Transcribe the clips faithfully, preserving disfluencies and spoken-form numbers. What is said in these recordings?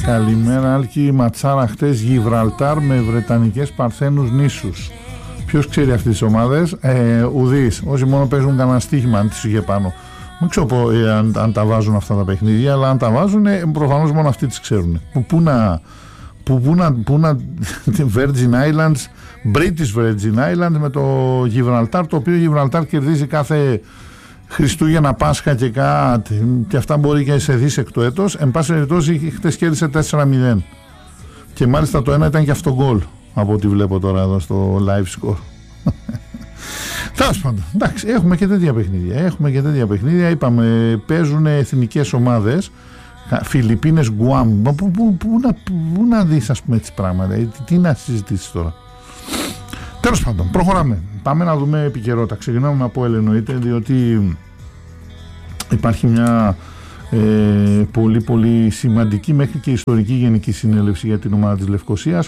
Καλημέρα Άλκη, ματσάρα χτες Γιβραλτάρ με Βρετανικές Παρθένους νήσους. Ποιος ξέρει αυτές τις ομάδες? Ε, ουδής, όσοι μόνο παίζουν κανένα στοίχημα αν τις είχε πάνω. Δεν ξέρω πω, ε, αν, αν τα βάζουν αυτά τα παιχνίδια, αλλά αν τα βάζουν ε, προφανώς μόνο αυτοί τις ξέρουν. Που, που να, που, που να, που να Virgin Islands, British Virgin Islands με το Γιβραλτάρ, το οποίο Γιβραλτάρ κερδίζει κάθε Χριστούγεννα, Πάσχα και κάτι, και αυτά μπορεί και σε δίσεκτο έτος. Εν πάση περιπτώσει χτες κέρδισε τέσσερα μηδέν και μάλιστα το ένα ήταν και αυτό γκολ από ό,τι βλέπω τώρα εδώ στο live score. Τέλος πάντων, εντάξει, έχουμε και τέτοια παιχνίδια. Έχουμε και τέτοια παιχνίδια. Είπαμε, παίζουν εθνικές ομάδες. Φιλιππίνες, Γκουάμ. Πού, πού, πού, πού, να, πού να δεις, ας πούμε, έτσι πράγματα. Τι, τι να συζητήσεις τώρα. Τέλος πάντων, προχωράμε. Πάμε να δούμε επικαιρότητα. Ξεκινάμε από ΑΠΟΕΛ, εννοείται, διότι υπάρχει μια ε, πολύ πολύ σημαντική μέχρι και ιστορική γενική συνέλευση για την ομάδα της Λευκωσίας,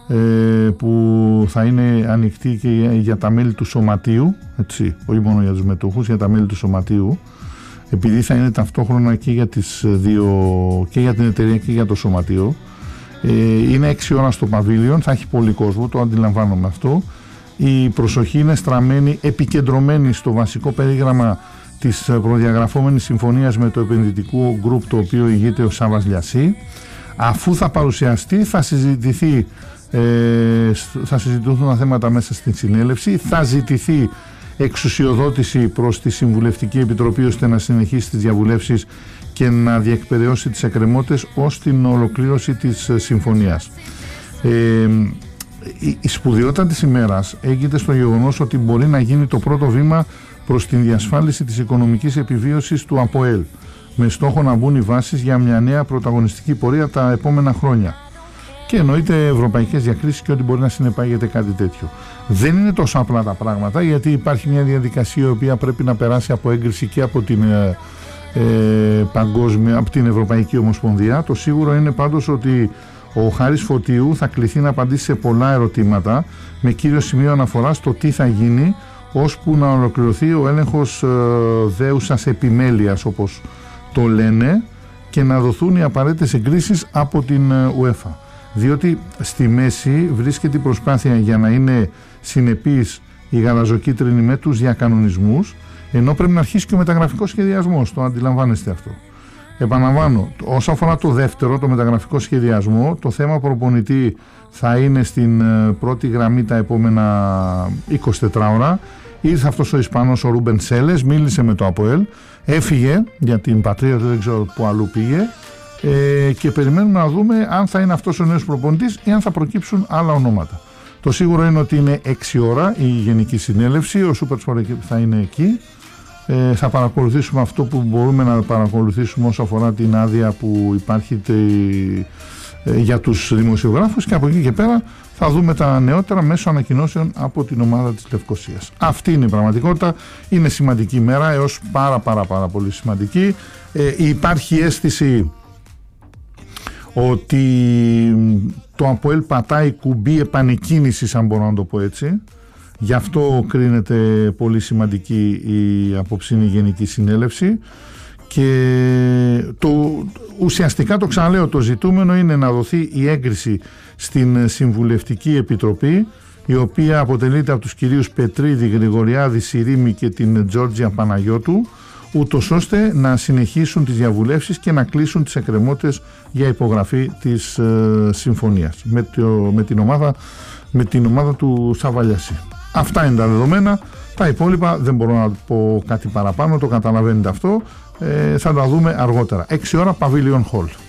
που θα είναι ανοιχτή και για τα μέλη του σωματείου, έτσι, όχι μόνο για τους μετόχους, για τα μέλη του σωματείου, επειδή θα είναι ταυτόχρονα και για τις δύο, και για την εταιρεία και για το σωματείο. Είναι έξι ώρα στο Παβίλιον, θα έχει πολύ κόσμο, το αντιλαμβάνομαι αυτό. Η προσοχή είναι στραμμένη, επικεντρωμένη στο βασικό περίγραμμα της προδιαγραφόμενης συμφωνίας με το επενδυτικό γκρουπ, το οποίο ηγείται ο Σάββας Λιασί. Αφού θα παρουσιαστεί, θα συζητηθεί Ε, θα συζητηθούν τα θέματα μέσα στην συνέλευση, θα ζητηθεί εξουσιοδότηση προς τη Συμβουλευτική Επιτροπή ώστε να συνεχίσει τις διαβουλεύσεις και να διεκπεραιώσει τις εκκρεμότητες ως την ολοκλήρωση της συμφωνίας. Ε, η, η σπουδαιότητα της ημέρας έγκυται στο γεγονός ότι μπορεί να γίνει το πρώτο βήμα προς την διασφάλιση της οικονομικής επιβίωσης του ΑΠΟΕΛ, με στόχο να μπουν οι βάσεις για μια νέα πρωταγωνιστική πορεία τα επόμενα χρόνια. Και εννοείται ευρωπαϊκές διακρίσεις και ότι μπορεί να συνεπάγεται κάτι τέτοιο. Δεν είναι τόσο απλά τα πράγματα, γιατί υπάρχει μια διαδικασία η οποία πρέπει να περάσει από έγκριση και από την, ε, ε, παγκόσμια, από την Ευρωπαϊκή Ομοσπονδία. Το σίγουρο είναι πάντως ότι ο Χάρης Φωτίου θα κληθεί να απαντήσει σε πολλά ερωτήματα, με κύριο σημείο αναφορά στο τι θα γίνει ώσπου να ολοκληρωθεί ο έλεγχος ε, δέουσας επιμέλειας, όπως το λένε, και να δοθούν οι απαραίτητες εγκρίσεις από την UEFA. Διότι στη μέση βρίσκεται η προσπάθεια για να είναι συνεπής η γαλαζοκίτρινη με τους διακανονισμούς, ενώ πρέπει να αρχίσει και ο μεταγραφικός σχεδιασμός, το αντιλαμβάνεστε αυτό. Επαναλαμβάνω, όσον αφορά το δεύτερο, το μεταγραφικό σχεδιασμό, το θέμα προπονητή θα είναι στην πρώτη γραμμή τα επόμενα εικοσιτέσσερις ώρα. Ήρθε αυτός ο Ισπανός, ο Ρούμπεν Σέλες, μίλησε με το ΑΠΟΕΛ, έφυγε για την πατρίδα του, δεν ξέρω που αλλού πήγε. Ε, και περιμένουμε να δούμε αν θα είναι αυτός ο νέος προπονητής ή αν θα προκύψουν άλλα ονόματα. Το σίγουρο είναι ότι είναι έξι ώρα η Γενική Συνέλευση, ο Super Sport θα είναι εκεί. Ε, θα παρακολουθήσουμε αυτό που μπορούμε να παρακολουθήσουμε όσο αφορά την άδεια που υπάρχει τε, ε, για τους δημοσιογράφους, και από εκεί και πέρα θα δούμε τα νεότερα μέσω ανακοινώσεων από την ομάδα της Λευκωσίας. Αυτή είναι η πραγματικότητα. Είναι σημαντική ημέρα, έως πάρα πάρα πάρα πολύ σημαντική. Ε, υπάρχει αίσθηση ότι το ΑΠΟΕΛ πατάει κουμπί επανεκκίνησης, αν μπορώ να το πω έτσι. Γι' αυτό κρίνεται πολύ σημαντική η απόψινή Γενική Συνέλευση, και το, ουσιαστικά το ξαναλέω, το ζητούμενο είναι να δοθεί η έγκριση στην Συμβουλευτική Επιτροπή, η οποία αποτελείται από τους κυρίους Πετρίδη, Γρηγοριάδη, Σιρήμη και την Τζόρτζια Παναγιώτου, ούτως ώστε να συνεχίσουν τις διαβουλεύσεις και να κλείσουν τις εκκρεμότητες για υπογραφή της ε, συμφωνίας με, το, με, την ομάδα, με την ομάδα του Σαββαλιασί. Αυτά είναι τα δεδομένα. Τα υπόλοιπα δεν μπορώ να πω κάτι παραπάνω, το καταλαβαίνετε αυτό. Ε, θα τα δούμε αργότερα. έξι ώρα Pavilion Hall.